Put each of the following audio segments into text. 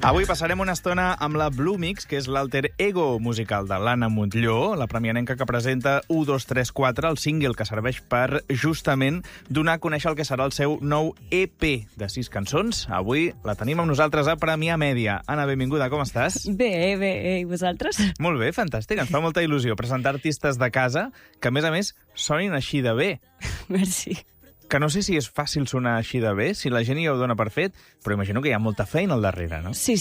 Avui passarem una estona amb la Blue Mix, que és l'alter ego musical de l'Anna Montllor, la premianenca que presenta 1, 2, 3, 4, el single que serveix per, justament, donar a conèixer el que serà el seu nou EP de 6 cançons. Avui la tenim amb nosaltres a Premià Mèdia. Anna, benvinguda, com estàs? Bé, i vosaltres? Molt bé, fantàstic. Ens fa molta il·lusió presentar artistes de casa que, a més, sonin així de bé. Merci. Que no sé si és fàcil sonar així de bé, si la gent ja ho dona per fet, però imagino que hi ha molta feina al darrere, no? Sí.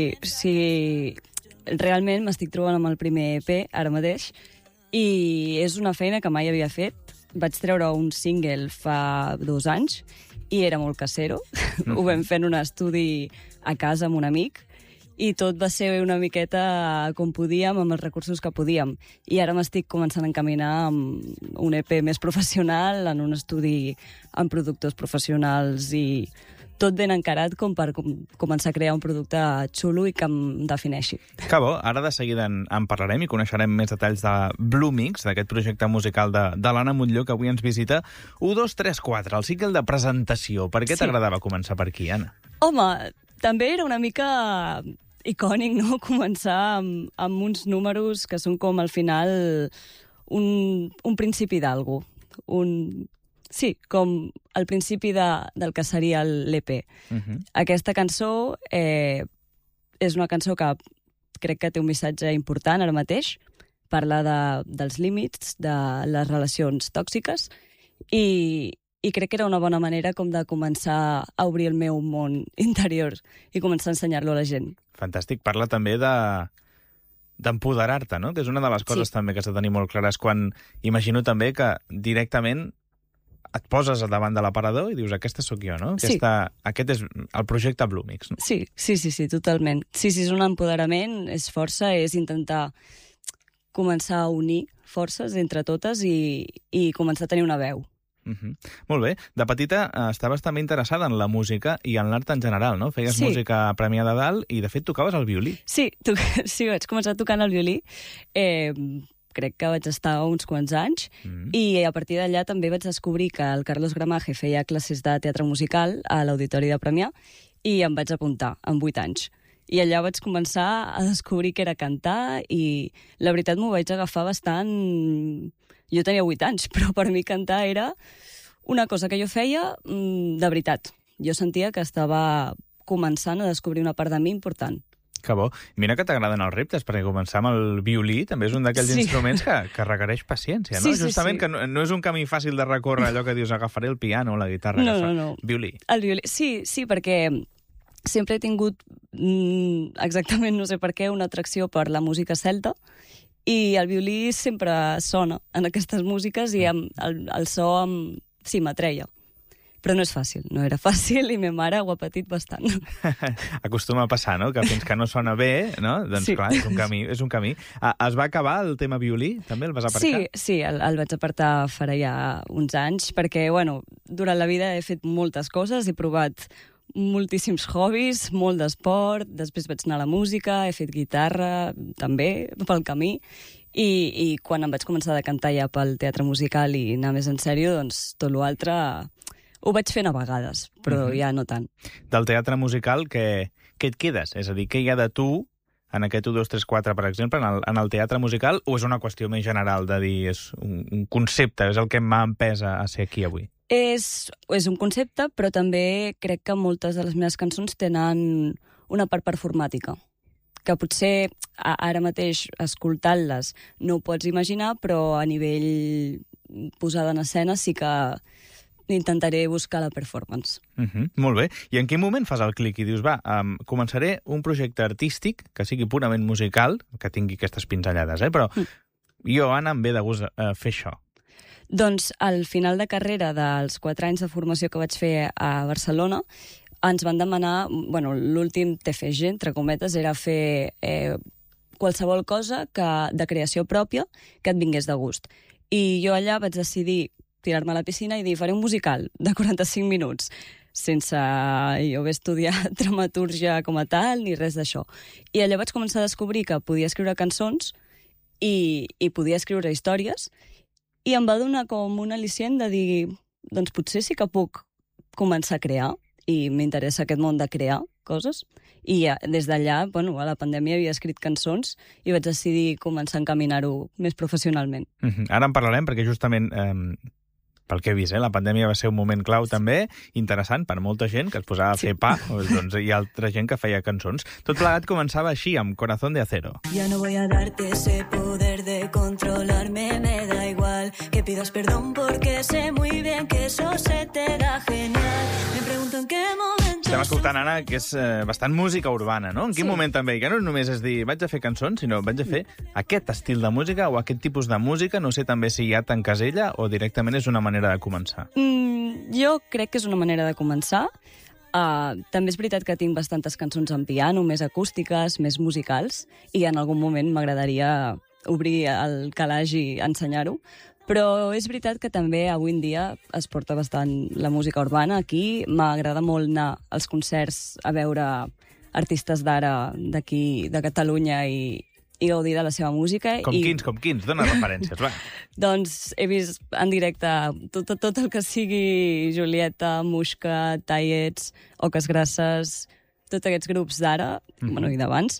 Realment m'estic trobant amb el primer EP, ara mateix, i és una feina que mai havia fet. Vaig treure un single fa 2 anys i era molt casero. Ho vam fer en un estudi a casa amb un amic i tot va ser una miqueta com podíem, amb els recursos que podíem. I ara m'estic començant a encaminar amb un EP més professional, en un estudi amb productors professionals i tot ben encarat com per començar a crear un producte xulo i que em defineixi. Que bo, ara de seguida en parlarem i coneixerem més detalls de Blue Mix, d'aquest projecte musical de l'Anna Montllor, que avui ens visita. 1, 2, 3, 4, el single de presentació. Per què t'agradava començar per aquí, Anna? Home, també era una mica icònic, no?, començar amb uns números que són com, al final, un principi d'algú. Sí, com el principi del que seria l'EP. Aquesta cançó és una cançó que crec que té un missatge important ara mateix. Parla dels límits, de les relacions tòxiques, i crec que era una bona manera com de començar a obrir el meu món interior i començar a ensenyar-lo a la gent. Fantàstic. Parla també d'empoderar-te, no? Que és una de les coses també que s'ha de tenir molt clares quan imagino també que directament et poses davant de l'aparador i dius, aquesta sóc jo, no? Sí. Aquest és el projecte Blue Mix, no? Sí, totalment. Sí, és un empoderament, és força, és intentar començar a unir forces entre totes i començar a tenir una veu. Molt bé. De petita estaves també interessada en la música i en l'art en general, no? Feies música a Premià de Dalt i, de fet, tocaves el violí. Sí, vaig començar tocant el violí. Crec que vaig estar uns quants anys i a partir d'allà també vaig descobrir que el Carlos Gramaje feia classes de teatre musical a l'Auditori de Premià i em vaig apuntar amb 8 anys. I allà vaig començar a descobrir què era cantar i la veritat m'ho vaig agafar bastant. Jo tenia 8 anys, però per mi cantar era una cosa que jo feia de veritat. Jo sentia que estava començant a descobrir una part de mi important. Que bo. Mira que t'agraden els reptes, perquè començar amb el violí també és un d'aquells instruments que requereix paciència, no? Justament que no és un camí fàcil de recórrer, allò que dius, agafaré el piano o la guitarra. No. Violí. El violí, sí, perquè sempre he tingut, exactament no sé per què, una atracció per la música celta, i el violí sempre sona en aquestes músiques i el so sí, m'atreia. Però no és fàcil, no era fàcil i ma mare ho ha patit bastant. Acostuma a passar, no?, que fins que no sona bé, no? Doncs clar, és un camí. Es va acabar el tema violí? També el vas aparcar? Sí, el vaig apartar farà ja uns anys, perquè, durant la vida he fet moltes coses, he provat moltíssims hobbies, molt d'esport, després vaig anar a la música, he fet guitarra també pel camí i quan em vaig començar a cantar ja pel teatre musical i anar més en sèrio, doncs tot l'altre ho vaig fent a vegades, però ja no tant. Del teatre musical, què et quedes? És a dir, què hi ha de tu en aquest 1, 2, 3, 4, per exemple, en el teatre musical, o és una qüestió més general de dir, és un concepte, és el que m'ha empès a ser aquí avui? És un concepte, però també crec que moltes de les meves cançons tenen una part performàtica, que potser ara mateix escoltant-les no ho pots imaginar, però a nivell posada en escena sí que intentaré buscar la performance. Molt bé. I en quin moment fas el clic i dius, començaré un projecte artístic que sigui purament musical, que tingui aquestes pinzellades, però jo, Anna, em ve de gust fer això? Doncs al final de carrera dels 4 anys de formació que vaig fer a Barcelona, ens van demanar, l'últim TFG, entre cometes, era fer qualsevol cosa de creació pròpia que et vingués de gust. I jo allà vaig decidir tirar-me a la piscina i dir, faré un musical de 45 minuts, sense jo haver estudiat dramatúrgia com a tal, ni res d'això. I allà vaig començar a descobrir que podia escriure cançons i podia escriure històries, i em va donar com un al·licient de dir, doncs potser sí que puc començar a crear, i m'interessa aquest món de crear, coses. I des d'allà, bueno, a la pandèmia havia escrit cançons i vaig decidir començar a encaminar-ho més professionalment. Ara en parlarem perquè justament... pel que he vist, la pandèmia va ser un moment clau també, interessant per molta gent que es posava a fer pa, doncs hi ha altra gent que feia cançons. Tot plegat començava així, amb Corazón de Acero. Ya no voy a darte ese poder de controlarme, me da igual que pidas perdón porque sé muy bien que eso se te da genial. Me pregunto en qué momento... Estem escoltant, Anna, que és bastant música urbana, no? En quin moment també? Que no només és dir vaig a fer cançons, sinó vaig a fer aquest estil de música o aquest tipus de música, no sé també si ja t'encasella o directament és una manera de començar. Jo crec que és una manera de començar. També és veritat que tinc bastantes cançons en piano, més acústiques, més musicals, i en algun moment m'agradaria obrir el calaix i ensenyar-ho. Però és veritat que també avui en dia es porta bastant la música urbana aquí. M'agrada molt anar als concerts a veure artistes d'ara d'aquí, de Catalunya, i gaudir de la seva música. Com quins? Dóna referències, va. Doncs he vist en directe tot el que sigui Julieta, Muixca, Tallets, Oques Grasses, tots aquests grups d'ara, bueno, i d'abans.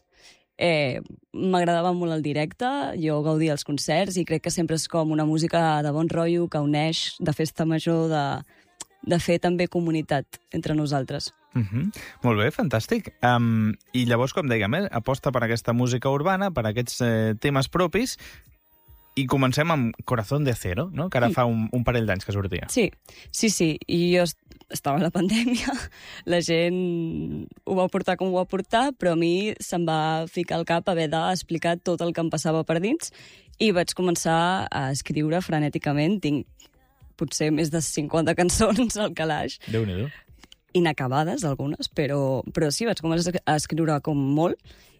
M'agradava molt el directe, jo gaudia els concerts i crec que sempre és com una música de bon rotllo, que uneix, de festa major, de fer també comunitat entre nosaltres. Molt bé, fantàstic. I llavors, com dèiem, aposta per aquesta música urbana, per aquests temes propis, i comencem amb Corazón de Acero, no? Que ara fa un parell d'anys que sortia. Sí. I jo estava a la pandèmia, la gent ho va portar com ho va portar, però a mi se'm va ficar al cap haver d'explicar tot el que em passava per dins i vaig començar a escriure frenèticament. Tinc potser més de 50 cançons al calaix. Déu-n'hi-do. Inacabades, algunes, però sí, vaig començar a escriure com molt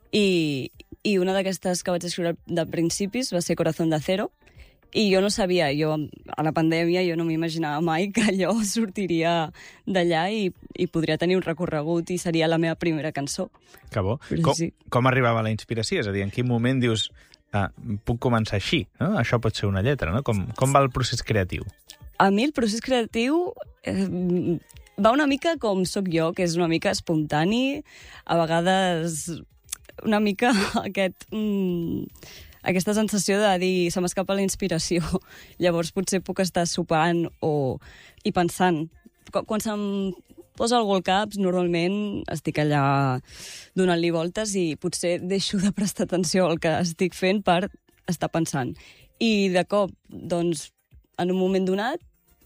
i una d'aquestes que vaig escriure de principis va ser Corazón de Acero, i jo no sabia, a la pandèmia jo no m'imaginava mai que allò sortiria d'allà i podria tenir un recorregut i seria la meva primera cançó. Que bo. Sí. Com arribava la inspiració? És a dir, en quin moment dius puc començar així, no? Això pot ser una lletra, no? Com va el procés creatiu? A mi el procés creatiu va una mica com sóc jo, que és una mica espontani, a vegades una mica aquesta sensació de dir se m'escapa la inspiració. Llavors potser puc estar sopant i pensant. Quan se'm posa algú al cap, normalment estic allà donant-li voltes i potser deixo de prestar atenció al que estic fent per estar pensant. I de cop, doncs, en un moment donat,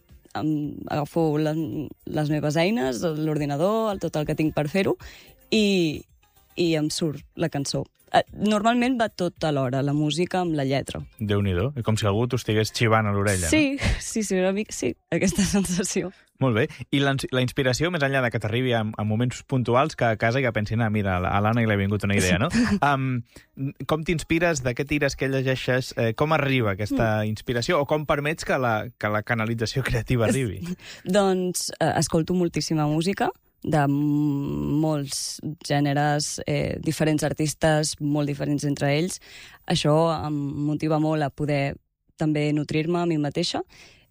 agafo les meves eines, l'ordinador, tot el que tinc per fer-ho, i em surt la cançó. Normalment va tot alhora, la música amb la lletra. Déu-n'hi-do, com si algú t'ho estigués xivant a l'orella. Sí, una mica, sí, aquesta sensació. Molt bé. I la inspiració, més enllà de que t'arribi en moments puntuals, que a casa ja pensin, mira, a l'Anna li ha vingut una idea, no? Com t'inspires, de què tires, què llegeixes, com arriba aquesta inspiració, o com permets que la canalització creativa arribi? Doncs escolto moltíssima música, de molts gèneres, diferents artistes, molt diferents entre ells. Això em motiva molt a poder també nutrir-me a mi mateixa.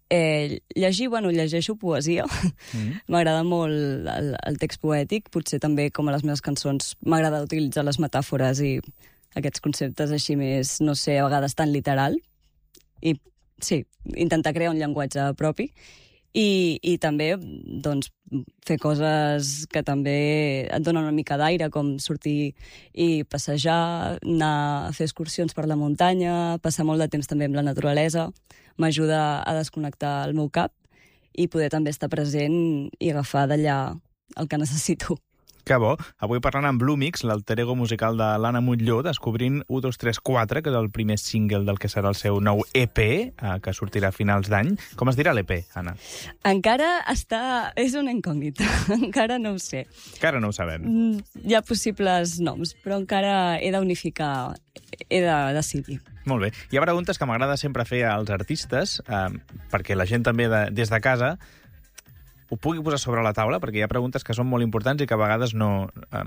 Llegeixo poesia. M'agrada molt el text poètic, potser també com a les meves cançons m'agrada utilitzar les metàfores i aquests conceptes així més, no sé, a vegades tan literal. I sí, intentar crear un llenguatge propi. I també doncs, fer coses que també et donen una mica d'aire, com sortir i passejar, anar a fer excursions per la muntanya, passar molt de temps també amb la naturalesa, m'ajuda a desconnectar el meu cap i poder també estar present i agafar d'allà el que necessito. Que bo. Avui parlant amb Blue Mix, l'alter ego musical de l'Anna Montlló, descobrint 1, 2, 3, 4, que és el primer single del que serà el seu nou EP, que sortirà a finals d'any. Com es dirà l'EP, Anna? Encara és una incògnita. Encara no ho sé. Encara no ho sabem. Hi ha possibles noms, però encara he d'unificar, he de decidir. Molt bé. Hi ha preguntes que m'agrada sempre fer als artistes, perquè la gent també des de casa ho pugui posar sobre la taula, perquè hi ha preguntes que són molt importants i que a vegades no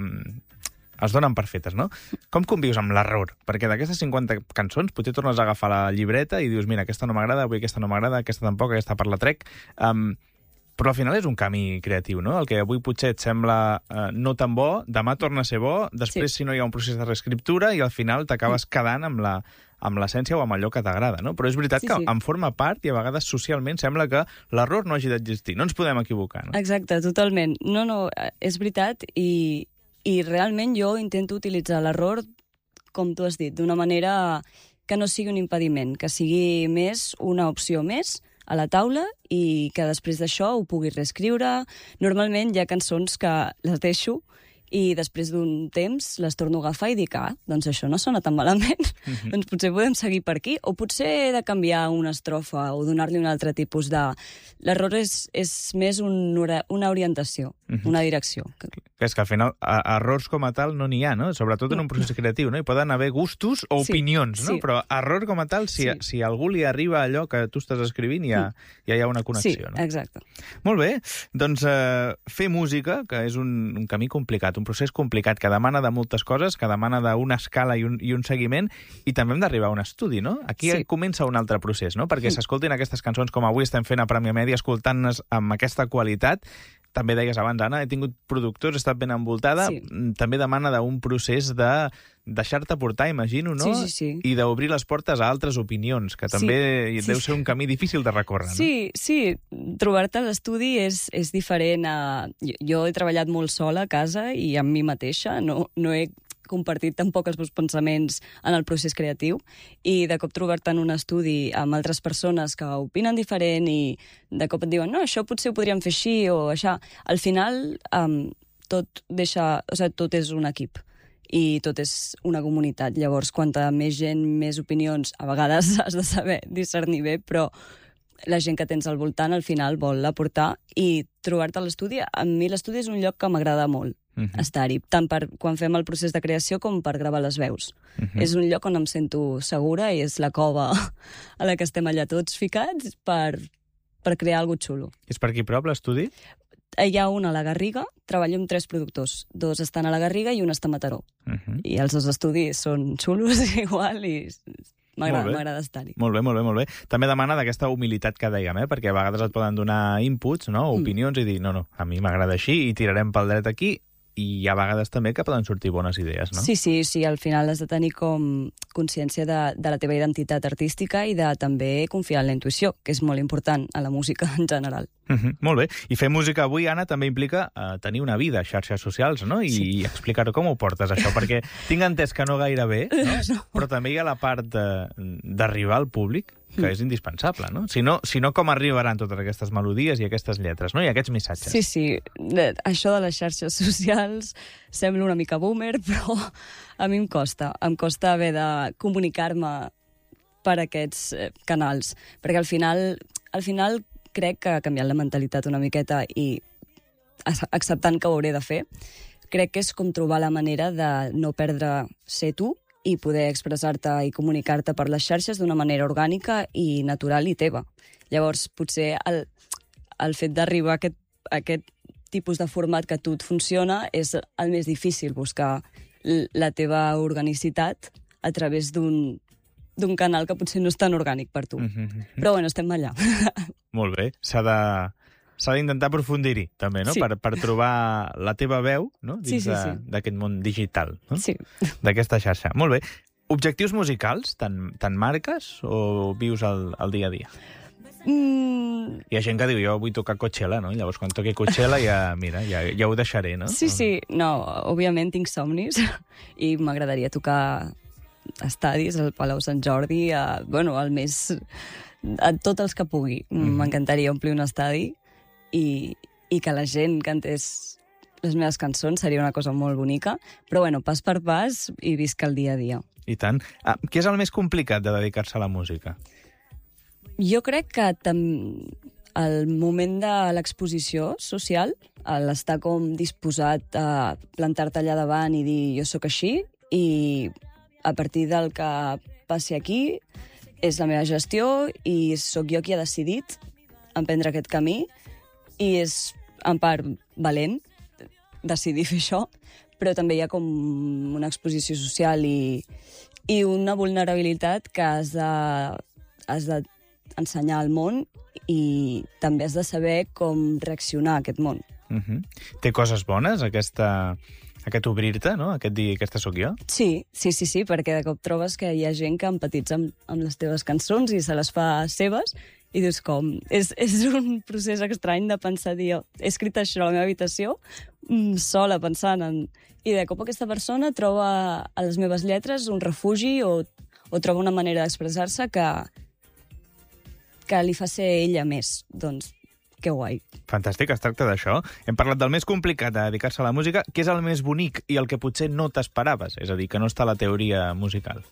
es donen per fetes, no? Com convius amb l'error? Perquè d'aquestes 50 cançons potser tornes a agafar la llibreta i dius, mira, aquesta no m'agrada, avui aquesta no m'agrada, aquesta tampoc, aquesta per la trec. Però al final és un camí creatiu, no? El que avui potser et sembla no tan bo, demà torna a ser bo, després si no hi ha un procés de reescriptura i al final t'acabes quedant amb l'essència o amb allò que t'agrada, no? Però és veritat que en forma part i a vegades socialment sembla que l'error no hagi d'existir. No ens podem equivocar, no? Exacte, totalment. No, és veritat i realment jo intento utilitzar l'error, com tu has dit, d'una manera que no sigui un impediment, que sigui més una opció més a la taula i que després d'això ho pugui reescriure. Normalment hi ha cançons que les deixo i després d'un temps les torno a agafar i dic, doncs això no sona tan malament, doncs potser podem seguir per aquí, o potser he de canviar una estrofa o donar-li un altre tipus de... L'error és més una orientació, una direcció. Que és que al final errors com a tal no n'hi ha, no? Sobretot en un procés creatiu, no? Hi poden haver gustos o opinions, no? Però error com a tal, si a algú li arriba allò que tu estàs escrivint, ja hi ha una connexió, no? Sí, exacte. Molt bé, doncs fer música, que és un camí complicat, un procés complicat, que demana de moltes coses, que demana d'una escala i un seguiment, i també hem d'arribar a un estudi, no? Aquí comença un altre procés, no? Perquè s'escoltin aquestes cançons com avui estem fent a Premià Mèdia, escoltant-les amb aquesta qualitat. També deies abans, Anna, he tingut productors, he estat ben envoltada, també demana d'un procés de deixar-te portar, imagino, no? Sí. I d'obrir les portes a altres opinions, que també deu ser un camí difícil de recórrer, no? Sí, trobar-te a l'estudi és diferent. Jo he treballat molt sola a casa i amb mi mateixa, no he compartit tampoc els meus pensaments en el procés creatiu, i de cop trobar-te en un estudi amb altres persones que opinen diferent i de cop et diuen, no, això potser ho podríem fer així o això. Al final tot és un equip i tot és una comunitat. Llavors, quanta més gent, més opinions, a vegades has de saber discernir bé, però la gent que tens al voltant al final vol aportar, i trobar-te a l'estudi, a mi l'estudi és un lloc que m'agrada molt estar-hi, tant per quan fem el procés de creació com per gravar les veus. És un lloc on em sento segura i és la cova a la que estem allà tots ficats per crear alguna cosa xulo. És per aquí prop l'estudi? Hi ha un a la Garriga, treballo amb 3 productors. 2 estan a la Garriga i un està a Mataró. I els 2 estudis són xulos igual i m'agrada estar-hi. Molt bé. També demana d'aquesta humilitat que dèiem, perquè a vegades et poden donar inputs, no? Opinions, i dir, no, a mi m'agrada així i tirarem pel dret aquí, i a vegades també que poden sortir bones idees, no? Sí, al final has de tenir com consciència de la teva identitat artística i de també confiar en la intuïció, que és molt important a la música en general. Molt bé. I fer música avui, Anna, també implica tenir una vida a xarxes socials, no? I explicar com ho portes, això, perquè tinc entès que no gaire bé, no? Però també hi ha la part d'arribar al públic, que és indispensable, no? Si no, com arribaran totes aquestes melodies i aquestes lletres, no? I aquests missatges. Sí. Això de les xarxes socials sembla una mica boomer, però a mi em costa haver de comunicar-me per aquests canals, perquè al final crec que canviant la mentalitat una miqueta i acceptant que ho hauré de fer, crec que és com trobar la manera de no perdre ser tu i poder expressar-te i comunicar-te per les xarxes d'una manera orgànica i natural i teva. Llavors, potser el fet d'arribar a aquest tipus de format que a tu et funciona és el més difícil, buscar la teva organicitat a través d'un canal que potser no és tan orgànic per tu. Però bueno, estem allà. Molt bé. S'ha d'intentar aprofundir-hi, també, no? Sí. Per trobar la teva veu, no? Dins d'aquest món digital, no? Sí. D'aquesta xarxa. Molt bé. Objectius musicals, te'n marques o vius el dia a dia? Hi ha gent que diu, jo vull tocar Coachella, no? Llavors, quan toqui Coachella, ja ho deixaré, no? Sí. No, òbviament tinc somnis i m'agradaria tocar estadis, al Palau Sant Jordi, a tots els que pugui. M'encantaria omplir un estadi i que la gent cantés les meves cançons, seria una cosa molt bonica, però bueno, pas per pas i visc el dia a dia. I tant. Què és el més complicat de dedicar-se a la música? Jo crec que el moment de l'exposició social, l'estar com disposat a plantar-te allà davant i dir jo sóc així, i a partir del que passi aquí és la meva gestió i sóc jo qui ha decidit emprendre aquest camí, i és, en part, valent decidir fer això, però també hi ha com una exposició social i una vulnerabilitat que has d'ensenyar al món i també has de saber com reaccionar a aquest món. Té coses bones, aquest obrir-te, no? Aquest dir, aquesta sóc jo? Sí, perquè de cop trobes que hi ha gent que empatitza amb les teves cançons i se les fa seves, i dius com... És un procés estrany de pensar, dir, he escrit això a la meva habitació, sola, pensant en... I de cop aquesta persona troba a les meves lletres un refugi o troba una manera d'expressar-se que li fa ser ella més. Doncs, que guai. Fantàstic, es tracta d'això. Hem parlat del més complicat de dedicar-se a la música. Què és el més bonic i el que potser no t'esperaves? És a dir, que no està a la teoria musical.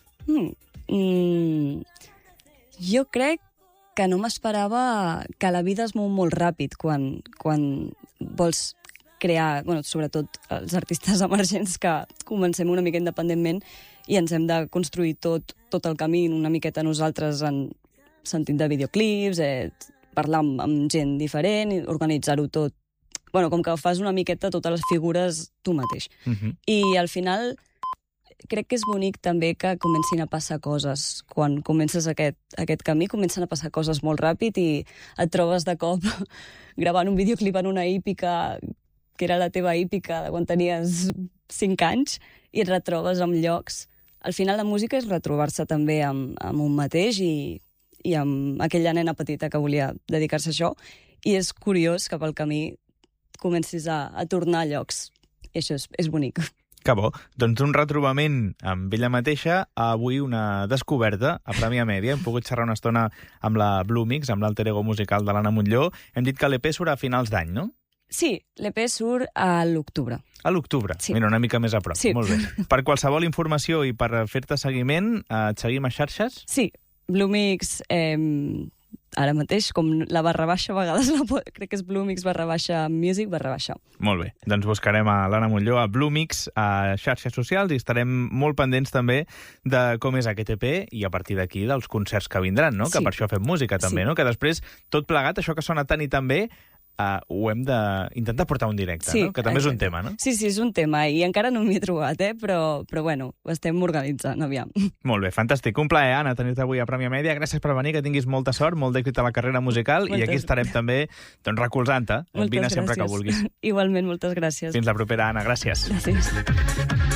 Jo crec que no m'esperava que la vida es mou molt ràpid quan vols crear, sobretot els artistes emergents que comencem una mica independentment i ens hem de construir tot el camí una miqueta nosaltres en sentit de videoclips, parlar amb gent diferent, organitzar-ho tot. Com que fas una miqueta totes les figures tu mateix. I al final crec que és bonic també que comencin a passar coses. Quan comences aquest camí, comencen a passar coses molt ràpid i et trobes de cop gravant un videoclip en una hípica que era la teva hípica de quan tenies 5 anys i et retrobes en llocs. Al final la música és retrobar-se també amb un mateix i amb aquella nena petita que volia dedicar-se a això. I és curiós que pel camí comencis a tornar a llocs. I això és bonic. Que bo. Doncs un retrobament amb ella mateixa, avui una descoberta a Premià Mèdia. Hem pogut xerrar una estona amb la Blue Mix, amb l'alter ego musical de l'Anna Montllor. Hem dit que l'EP surt a finals d'any, no? Sí, l'EP surt a l'octubre. A l'octubre? Sí. Mira, una mica més a prop. Sí. Molt bé. Per qualsevol informació i per fer-te seguiment, et seguim a xarxes? Sí, Blue Mix, ara mateix, com la /, a vegades crec que és Blue Mix /music /. Molt bé. Doncs buscarem a l'Anna Montllor, a Blue Mix, a xarxes socials, i estarem molt pendents també de com és aquest EP i a partir d'aquí dels concerts que vindran, no? Sí. Que per això fem música també, no? Que després, tot plegat, això que sona tant i tan bé, ho hem d'intentar portar un directe, sí, no? Que també és un tema, no? Sí, és un tema, i encara no m'hi he trobat, però bueno, ho estem organitzant, aviam. Molt bé, fantàstic. Un plaer, Anna, tenir-te avui a Premià Mèdia. Gràcies per venir, que tinguis molta sort, molt d'èxit a la carrera musical, i aquí estarem també recolzant-te. Vine sempre que vulguis. Igualment, moltes gràcies. Fins la propera, Anna. Gràcies. Gràcies.